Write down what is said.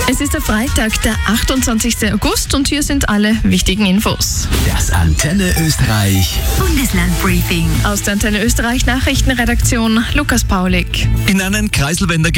Es ist der Freitag, der 28. August und hier sind alle wichtigen Infos. Das Antenne Österreich Bundeslandbriefing. Aus der Antenne Österreich Nachrichtenredaktion Lukas Paulik. in einen Kreiselwender